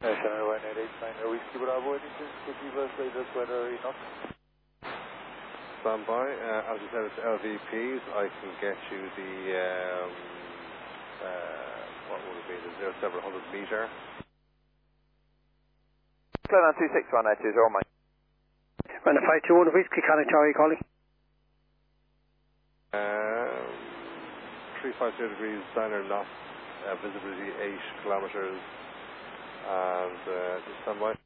Channel 188, Whiskey Bravo, anything to give us latest weather enough? Stand by. As you said, it's LVPs. I can get you the, what would it be, the 0700 meter. Glen on 26, 190, mate. Run a 521 Whiskey, Connect, how are you calling? 350 degrees, diner knots, visibility 8 kilometers, and just stand by.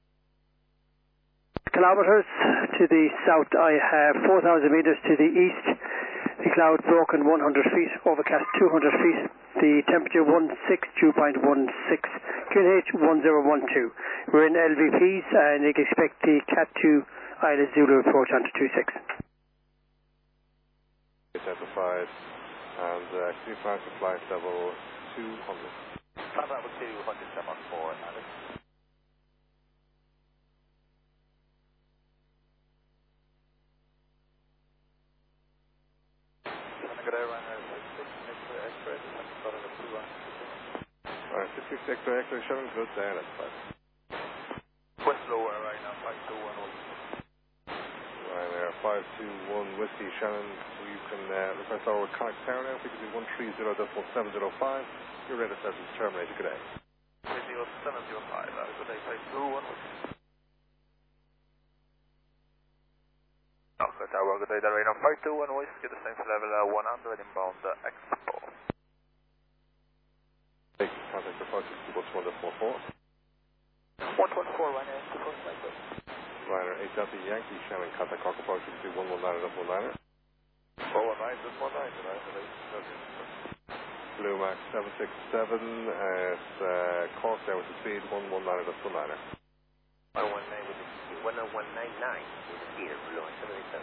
Kilometers to the south, I have 4,000 meters to the east. The cloud broken 100 feet, overcast 200 feet. The temperature 16, dew point 16, QNH 1012. We're in LVPs and you can expect the Cat 2 Isla Zulu approach onto 26. Identified, and clear flight to flight level 200. Flight level 200, 714, Alex. Alright, 66 X-ray, X-ray, showing good there, that's fine. West lower right now, 521 Right there, 521 Whiskey, Shannon, so you can request our Connect Tower now, we can do 130.705, your radar service is terminated, good day. 705, good day, 521 Whiskey. Alpha Tower, good day, the radar 521 Whiskey, the same level 100 inbound Expo. Contact departure, bus 1.44. 124, Ryanair, 245. Ryanair 8 Delta Yankee, Shannon, contact Cork approach, you can do 119 up 1 liner. 419, just 19, right? Blue Max 767, Cork there with the speed, 119 up 1 liner. 119 with the speed, 10199 with the speed of Blue Max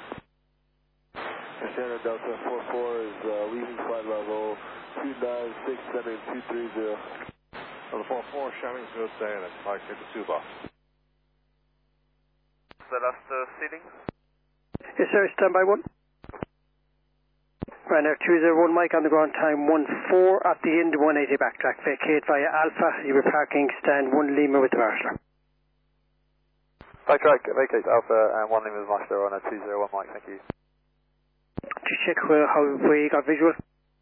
787. Shannon Delta 44 is leaving flight level 296, 230. Level 44, Shannon's good there, that's 5 to 2 box. The last seating? Yes sir, standby 1. Ryanair 201 Mike on the ground, time 14 at the end 180 backtrack, vacate via Alpha, you were parking stand 1 Lima with the marshaller. Backtrack, vacate Alpha and 1 Lima with the marshaller on a 201 Mike, thank you. To check how we got visual.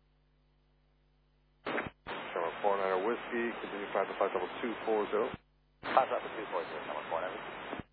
Shannon 49 Whiskey, continue flight to flight level 240. Flight level 240, Shannon 49.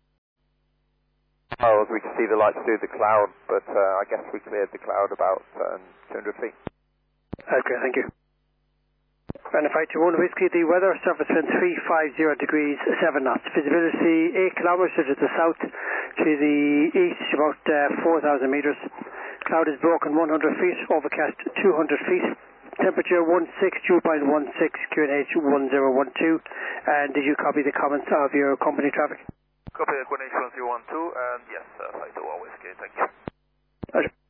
Oh, we can see the lights through the cloud, but I guess we cleared the cloud about 200 feet. Okay, thank you. Ryanair 521 Whiskey, the weather, surface wind 350 degrees, 7 knots. Visibility 8 kilometers to the south, to the east, about 4,000 meters. Cloud is broken 100 feet, overcast 200 feet. Temperature 16, dew point 16, QNH 1012. And did you copy the comments of your company traffic? Copy, QNH 1012, and yes, 521 Whiskey, thank you. Pleasure.